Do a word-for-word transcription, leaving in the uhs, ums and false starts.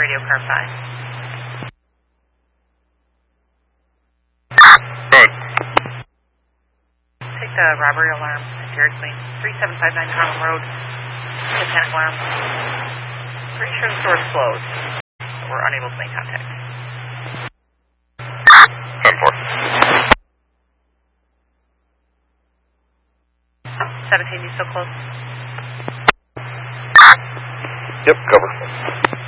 radio car five. Good. Take the robbery alarm, Derek Lane, three seven five nine Harlem Road. The panic alarm. Pretty sure the store's closed. We're unable to make contact. ten four. seventeen, you still close? Yep, cover.